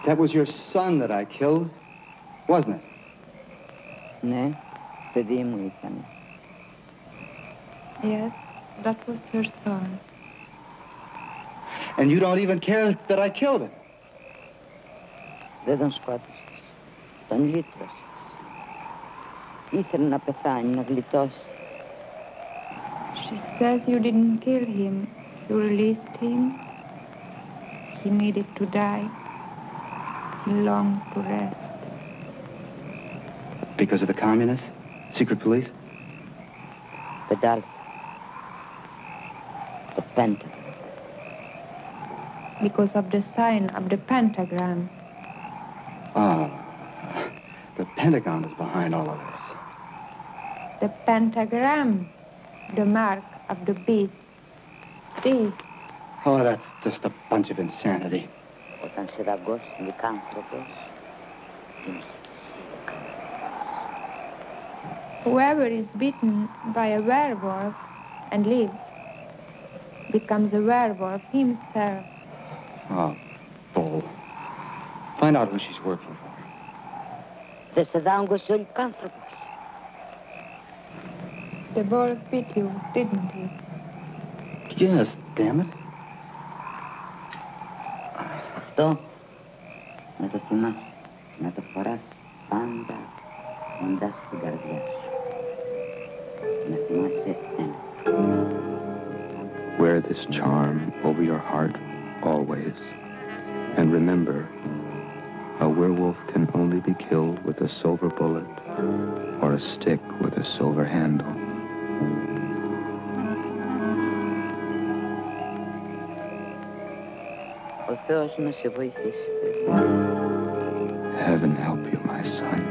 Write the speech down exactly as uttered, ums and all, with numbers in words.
That was your son that I killed, wasn't it? Ναι, παιδί μου ήταν. Yes, that was her son. And you don't even care that I killed him. Δεν τον σκότωσες. Τον λύτρωσες. Ήθελε να πεθάνει, να γλιτώσει. She says you didn't kill him. You released him. He needed to die. He longed to rest. Because of the communists? Secret police? The Dalek. The Pentagon. Because of the sign of the pentagram. Oh, the Pentagon is behind all of this. The pentagram, the mark of the beast. See? Oh, that's just a bunch of insanity. Όταν σε δαγκώσει λυκάνθρωπος, γίνεσαι Whoever is bitten by a werewolf and lives becomes a werewolf himself. Oh, bull. Find out who she's working for. Δεν σε δάγκωσε ο λυκάνθρωπος. The wolf bit you, didn't he? Yes, damn it. Αυτό να το θυμάσαι, να το φοράς πάντα κοντά στην καρδιά σου. Να θυμάσαι ένα. Wear this charm over your heart always. And remember, a werewolf can only be killed with a silver bullet or a stick with a silver handle. Ο Θεός να σε βοηθήσει, παιδί. Heaven help you, my son.